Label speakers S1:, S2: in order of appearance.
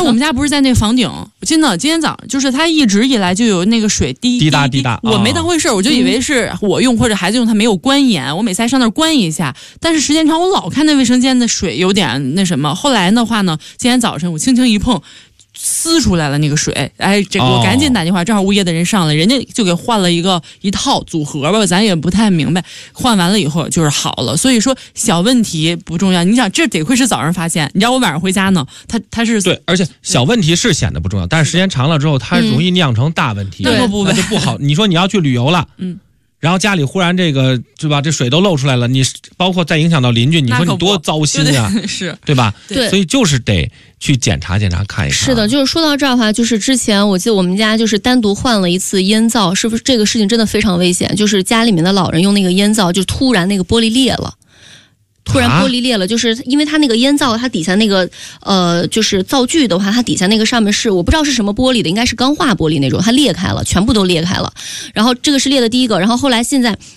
S1: 我们家不是在那个房顶，真的，今天早上就是它一直以来就有那个水滴答滴答，我没当回事，我就以为是我用或者孩子用，它没有关严，我每次还上那儿关一下，但是时间长我老看那卫生间的水有点那什么，后来的话呢，今天早晨我轻轻一碰。撕出来了那个水，哎，这个我赶紧打电话，正好物业的人上来，人家就给换了一套组合吧，咱也不太明白，换完了以后就是好了。所以说小问题不重要，你想这得亏是早上发现，你知道我晚上回家呢，它是
S2: 对，而且小问题是显得不重要，但是时间长了之后，它容易酿成大问题，
S1: 那就
S2: 不好。你说你要去旅游了，然后家里忽然这个是吧，这水都漏出来了，你包括再影响到邻居，你说你多糟心啊，
S1: 是，
S2: 对吧？
S3: 对，
S2: 所以就是得去检查看一看。
S3: 是的，就是说到这儿的话，就是之前我记得我们家就是单独换了一次烟灶，是不是这个事情真的非常危险？就是家里面的老人用那个烟灶，就突然那个玻璃裂了。突然玻璃裂了，就是因为它那个烟灶，它底下那个就是灶具的话，它底下那个上面是我不知道是什么玻璃的，应该是钢化玻璃那种，它裂开了，全部都裂开了。然后这个是裂的第一个，然后后来现在